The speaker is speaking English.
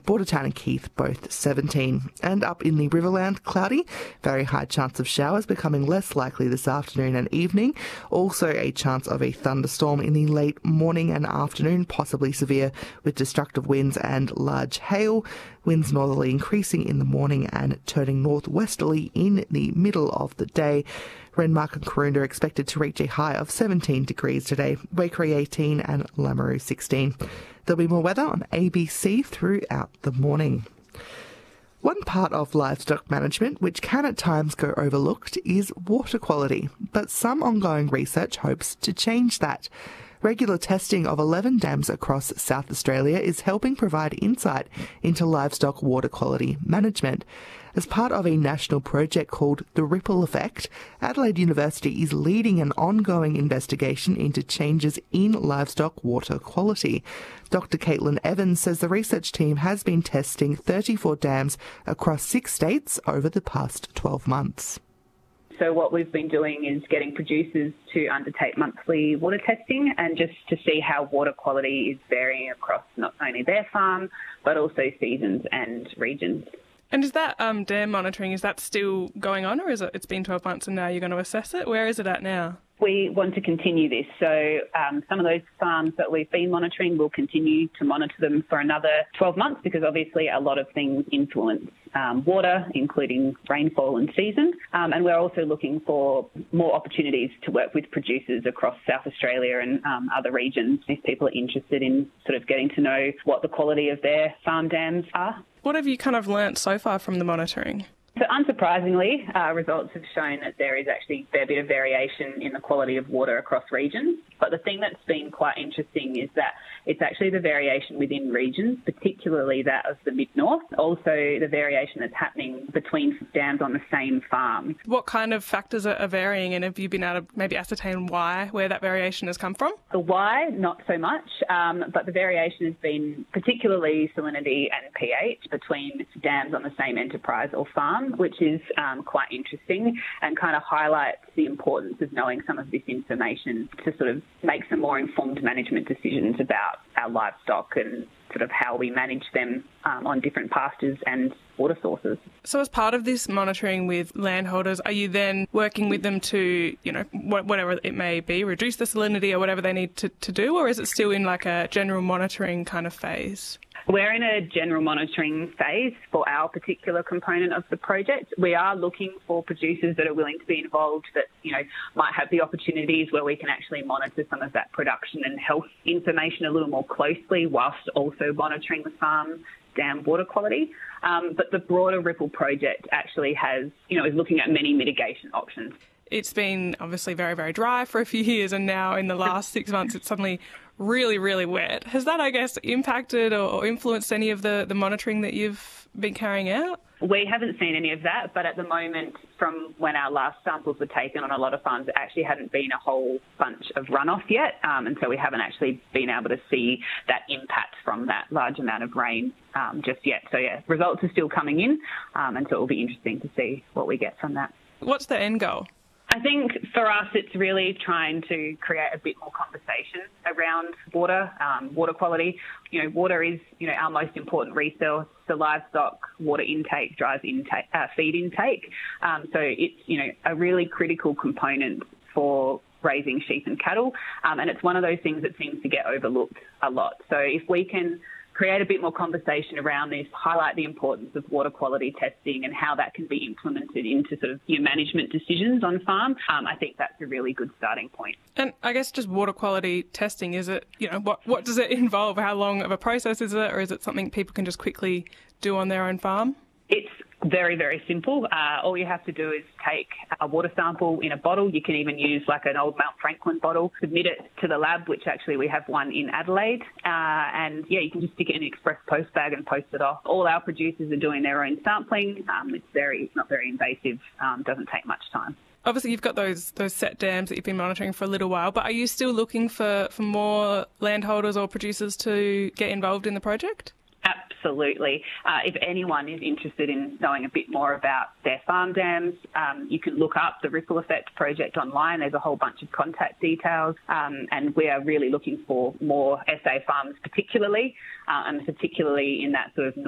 Bordertown and Keith both 17. And up in the Riverland, cloudy, very high chance of showers, becoming less likely this afternoon and evening. Also a chance of a thunderstorm in the late morning and afternoon, possibly severe with destructive winds and large hail. Winds northerly increasing in the morning and turning northwesterly in the middle of the day. Renmark and Karoonda are expected to reach a high of 17 degrees today, Waikerie 18 and Lameroo 16. There'll be more weather on ABC throughout the morning. One part of livestock management which can at times go overlooked is water quality, but some ongoing research hopes to change that. Regular testing of 11 dams across South Australia is helping provide insight into livestock water quality management. As part of a national project called The Ripple Effect, Adelaide University is leading an ongoing investigation into changes in livestock water quality. Dr. Caitlin Evans says the research team has been testing 34 dams across 6 states over the past 12 months. So what we've been doing is getting producers to undertake monthly water testing and just to see how water quality is varying across not only their farm, but also seasons and regions. And is that dam monitoring, is that still going on, or is it's been 12 months and now you're going to assess it? Where is it at now? We want to continue this. So some of those farms that we've been monitoring, we'll continue to monitor them for another 12 months because obviously a lot of things influence water, including rainfall and season. And we're also looking for more opportunities to work with producers across South Australia and other regions if people are interested in sort of getting to know what the quality of their farm dams are. What have you kind of learnt so far from the monitoring? So unsurprisingly, results have shown that there is actually a fair bit of variation in the quality of water across regions. But the thing that's been quite interesting is that it's actually the variation within regions, particularly that of the mid-north, also the variation that's happening between dams on the same farm. What kind of factors are varying, and have you been able to maybe ascertain where that variation has come from? The why, not so much, but the variation has been particularly salinity and pH between dams on the same enterprise or farm, which is quite interesting and kind of highlights the importance of knowing some of this information to sort of make some more informed management decisions about our livestock and sort of how we manage them on different pastures and water sources. So as part of this monitoring with landholders, are you then working with them to, whatever it may be, reduce the salinity or whatever they need to do, or is it still in like a general monitoring kind of phase? We're in a general monitoring phase for our particular component of the project. We are looking for producers that are willing to be involved that, might have the opportunities where we can actually monitor some of that production and health information a little more closely whilst also monitoring the farm dam water quality. But the broader Ripple project actually is looking at many mitigation options. It's been obviously very, very dry for a few years, and now in the last 6 months it's suddenly really, really wet. Has that, I guess, impacted or influenced any of the monitoring that you've been carrying out? We haven't seen any of that, but at the moment, from when our last samples were taken on a lot of farms, it actually hadn't been a whole bunch of runoff yet, and so we haven't actually been able to see that impact from that large amount of rain just yet. So, yeah, results are still coming in, and so it will be interesting to see what we get from that. What's the end goal? I think for us, it's really trying to create a bit more conversation around water, water quality. Water is, our most important resource. The livestock water intake drives feed intake. So it's, a really critical component for raising sheep and cattle. And it's one of those things that seems to get overlooked a lot. So if we can create a bit more conversation around this, highlight the importance of water quality testing and how that can be implemented into sort of your management decisions on farm, I think that's a really good starting point. And I guess just water quality testing, is it, what does it involve? How long of a process is it, or is it something people can just quickly do on their own farm? It's very, very simple. All you have to do is take a water sample in a bottle. You can even use like an old Mount Franklin bottle, submit it to the lab, which actually we have one in Adelaide. You can just stick it in an express post bag and post it off. All our producers are doing their own sampling. It's not very invasive, doesn't take much time. Obviously, you've got those set dams that you've been monitoring for a little while, but are you still looking for more landholders or producers to get involved in the project? Absolutely. If anyone is interested in knowing a bit more about their farm dams, you can look up the Ripple Effect project online. There's a whole bunch of contact details, and we are really looking for more SA farms particularly, and particularly in that sort of